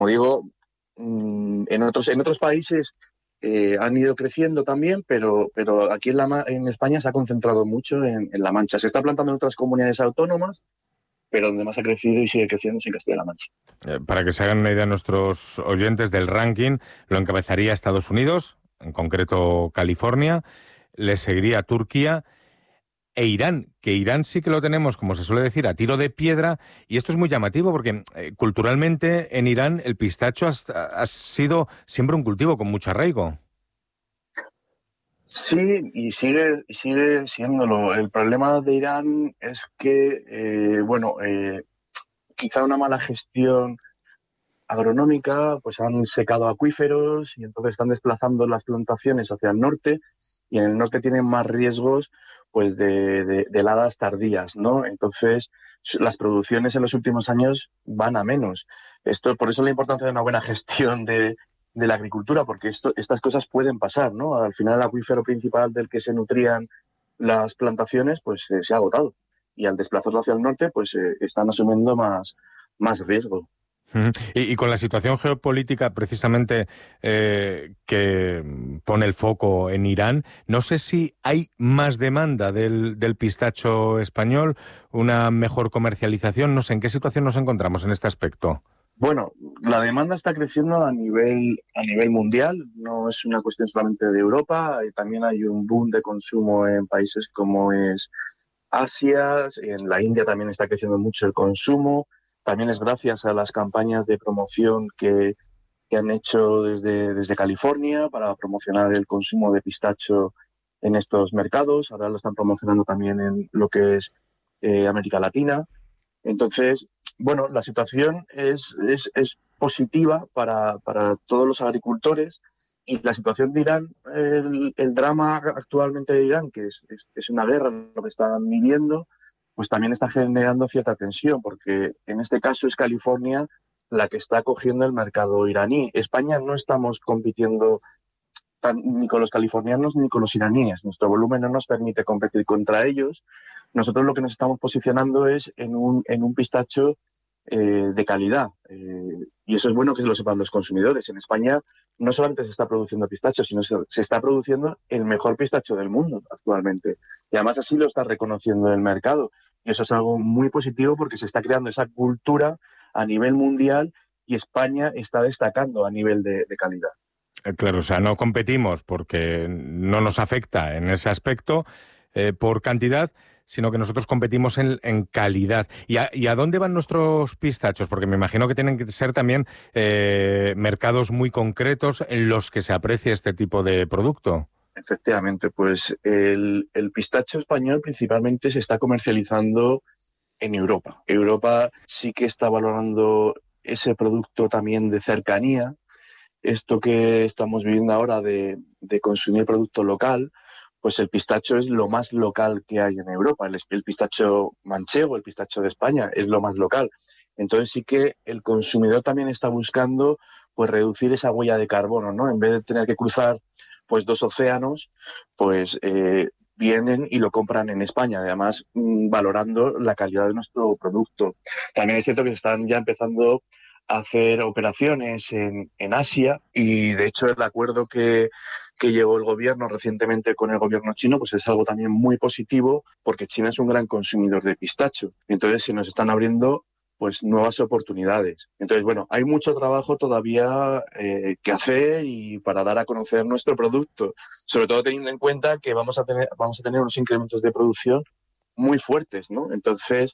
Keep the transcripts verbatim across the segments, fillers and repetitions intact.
Como digo, en otros, en otros países eh, han ido creciendo también, pero, pero aquí en, la, en España se ha concentrado mucho en, en La Mancha. Se está plantando en otras comunidades autónomas, pero donde más ha crecido y sigue creciendo es en Castilla-La Mancha. Eh, para que se hagan una idea nuestros oyentes del ranking, lo encabezaría Estados Unidos, en concreto California, le seguiría Turquía e Irán, que Irán sí que lo tenemos, como se suele decir, a tiro de piedra, y esto es muy llamativo porque eh, culturalmente en Irán el pistacho ha, ha sido siempre un cultivo con mucho arraigo. Sí, y sigue, sigue siéndolo. El problema de Irán es que, eh, bueno, eh, quizá una mala gestión agronómica, pues han secado acuíferos y entonces están desplazando las plantaciones hacia el norte, y en el norte tienen más riesgos pues de, de, de heladas tardías, ¿no? Entonces las producciones en los últimos años van a menos. Esto, por eso la importancia de una buena gestión de, de la agricultura, porque esto, estas cosas pueden pasar, ¿no? Al final el acuífero principal del que se nutrían las plantaciones pues eh, se ha agotado, y al desplazarlo hacia el norte pues eh, están asumiendo más, más riesgo. Y, y con la situación geopolítica precisamente eh, que pone el foco en Irán, no sé si hay más demanda del, del pistacho español, una mejor comercialización, no sé en qué situación nos encontramos en este aspecto. Bueno, la demanda está creciendo a nivel, a nivel mundial, no es una cuestión solamente de Europa, también hay un boom de consumo en países como es Asia, en la India también está creciendo mucho el consumo, también es gracias a las campañas de promoción que, que han hecho desde, desde California para promocionar el consumo de pistacho en estos mercados, ahora lo están promocionando también en lo que es eh, América Latina. Entonces, bueno, la situación es, es, es positiva para, para todos los agricultores, y la situación de Irán, el, el drama actualmente de Irán, que es, es, es una guerra lo que están viviendo, pues también está generando cierta tensión, porque en este caso es California la que está cogiendo el mercado iraní. España no estamos compitiendo tan, ni con los californianos ni con los iraníes. Nuestro volumen no nos permite competir contra ellos. Nosotros lo que nos estamos posicionando es en un, en un pistacho eh, de calidad. Eh, y eso es bueno que lo sepan los consumidores. En España no solamente se está produciendo pistacho, sino se, se está produciendo el mejor pistacho del mundo actualmente. Y además así lo está reconociendo el mercado. Y eso es algo muy positivo porque se está creando esa cultura a nivel mundial, y España está destacando a nivel de, de calidad. Claro, o sea, no competimos porque no nos afecta en ese aspecto eh, por cantidad, sino que nosotros competimos en, en calidad. ¿Y a, ¿Y a dónde van nuestros pistachos? Porque me imagino que tienen que ser también eh, mercados muy concretos en los que se aprecie este tipo de producto. Efectivamente, pues el, el pistacho español principalmente se está comercializando en Europa. Europa sí que está valorando ese producto también de cercanía. Esto que estamos viviendo ahora de, de consumir producto local, pues el pistacho es lo más local que hay en Europa. El, el pistacho manchego, el pistacho de España, es lo más local. Entonces sí que el consumidor también está buscando pues reducir esa huella de carbono, ¿no? En vez de tener que cruzar pues dos océanos, pues eh, vienen y lo compran en España, además mmm, valorando la calidad de nuestro producto. También es cierto que se están ya empezando hacer operaciones en, en Asia, y de hecho el acuerdo que, que llegó el gobierno recientemente con el gobierno chino pues es algo también muy positivo, porque China es un gran consumidor de pistacho, entonces se nos están abriendo pues nuevas oportunidades. Entonces, bueno, hay mucho trabajo todavía eh, que hacer y para dar a conocer nuestro producto, sobre todo teniendo en cuenta que vamos a tener, vamos a tener unos incrementos de producción muy fuertes, ¿no? Entonces,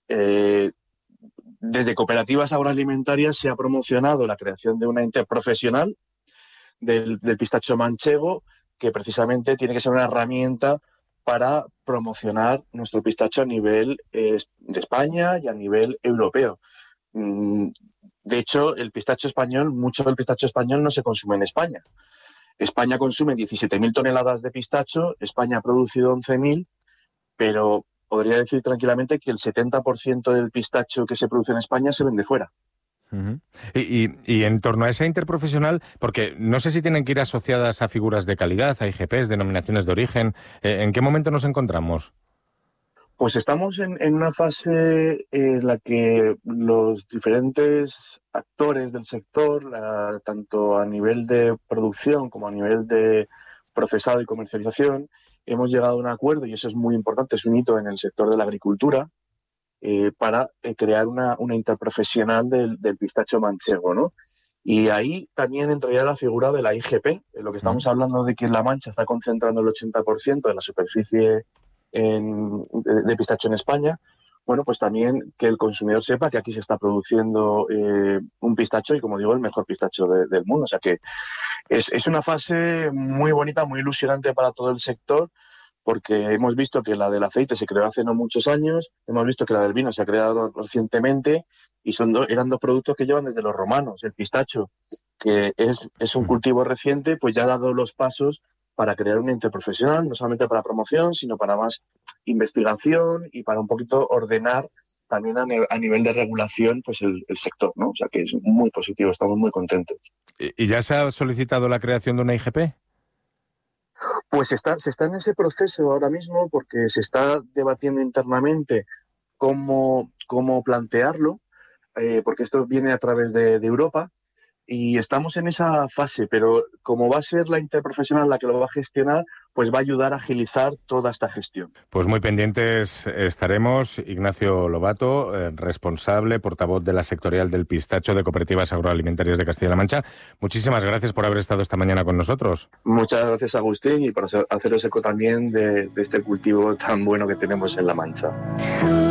eh, desde Cooperativas Agroalimentarias se ha promocionado la creación de una interprofesional del, del pistacho manchego, que precisamente tiene que ser una herramienta para promocionar nuestro pistacho a nivel eh, de España y a nivel europeo. Mm, de hecho, el pistacho español, mucho del pistacho español no se consume en España. España consume diecisiete mil toneladas de pistacho, España ha producido once mil, pero podría decir tranquilamente que el setenta por ciento del pistacho que se produce en España se vende fuera. Uh-huh. Y, y, y en torno a esa interprofesional, porque no sé si tienen que ir asociadas a figuras de calidad, a I G Ps, denominaciones de origen, eh, ¿en qué momento nos encontramos? Pues estamos en, en una fase en la que los diferentes actores del sector, la, tanto a nivel de producción como a nivel de procesado y comercialización, hemos llegado a un acuerdo, y eso es muy importante, es un hito en el sector de la agricultura, eh, para eh, crear una, una interprofesional del, del pistacho manchego, ¿no? Y ahí también entraría la figura de la I G P, en lo que estamos hablando de que La Mancha está concentrando el ochenta por ciento de la superficie en, de, de pistacho en España. Bueno, pues también que el consumidor sepa que aquí se está produciendo eh, un pistacho y, como digo, el mejor pistacho de, del mundo. O sea que es, es una fase muy bonita, muy ilusionante para todo el sector, porque hemos visto que la del aceite se creó hace no muchos años, hemos visto que la del vino se ha creado recientemente, y son do, eran dos productos que llevan desde los romanos. El pistacho, que es, es un cultivo reciente, pues ya ha dado los pasos para crear una interprofesional, no solamente para promoción, sino para más investigación y para un poquito ordenar también a, ne a nivel de regulación pues el, el sector, ¿no? O sea que es muy positivo, estamos muy contentos. ¿Y ya se ha solicitado la creación de una I G P? Pues está, se está en ese proceso ahora mismo, porque se está debatiendo internamente cómo, cómo plantearlo, eh, porque esto viene a través de, de Europa, y estamos en esa fase, pero como va a ser la interprofesional la que lo va a gestionar, pues va a ayudar a agilizar toda esta gestión. Pues muy pendientes estaremos. Ignacio Lobato, eh, responsable, portavoz de la sectorial del pistacho de Cooperativas Agroalimentarias de Castilla-La Mancha. Muchísimas gracias por haber estado esta mañana con nosotros. Muchas gracias, Agustín, y por haceros eco también de, de este cultivo tan bueno que tenemos en La Mancha.